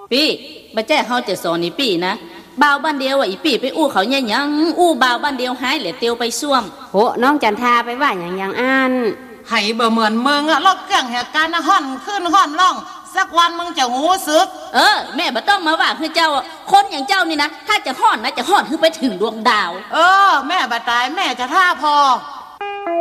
ปี้บ่แจ้เฮาจะสอนอีปี้นะบ่าวบ้านเดียวว่าอีปี้ไปอู้เขาเนี่ยยังอู้บ่าวบ้านเดียวหายเหลือเตียวไปซ่วมโหน้องจันทาไปว่าอย่างอันให้บ่เหมือนมึงอะลอกเกี่ยงเหตุการณ์ห่อนขึ้นห่อนล่องสักวันมึงจะหูซึกแม่บ่ต้องมาว่าคือเจ้าคนอย่างเจ้านี่นะถ้าจะห่อนนะจะห่อนคือไปถึงดวงดาวแม่บ่ตายแม่จะท่าพอ